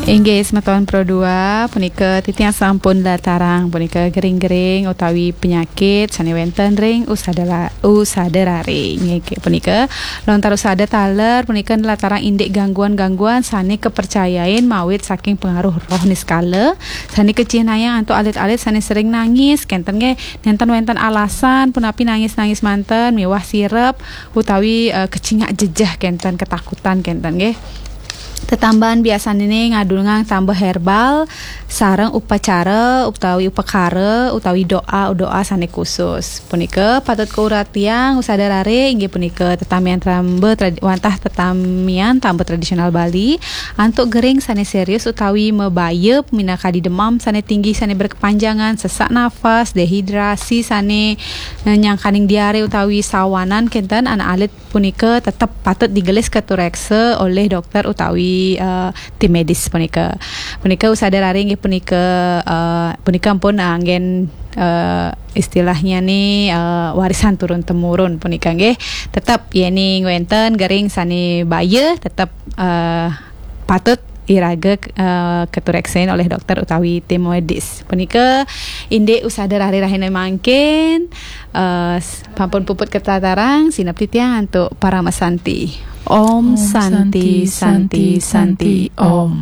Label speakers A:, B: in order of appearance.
A: Inggih semeton Pro 2 punika titiang sampun latarang punika gering-gering utawi penyakit sane wenten ring usada raring nggih punika lontar usada taler punika latarang indik gangguan-gangguan sane kepercayain mawit saking pengaruh roh niskala sane kecinayang antuk alit-alit sane sering nangis kenten nggih nenten wenten alasan punapi nangis-nangis manten miwah sirep utawi kecingak jejah kenten ketakutan kenten nggih. Tetambahan biasanya nih ngadulngang tambah herbal sareng upacara utawi upakara utawi doa sane khusus punika patut keuratian usada rare inggih punika tetamian tetamian tambe tradisional Bali antuk gering sane serius utawi mebayep minakadi demam sane tinggi sane berkepanjangan sesak nafas dehidrasi sane nyangkaning diare utawi sawanan kenten anak alit punika tetap patut digelis keturekse oleh dokter utawi tim medis punika usada raring nggih punika pun anggen istilahnya nih warisan turun temurun punika nggih tetap yeni wenten garing sane baye tetap patut iraga ketureksen oleh dokter utawi tim medis punika inde usada rari-rahina mangkin pampun puput ketatarang sinap titiang untuk para masanti Om Santi Santi Santi Om.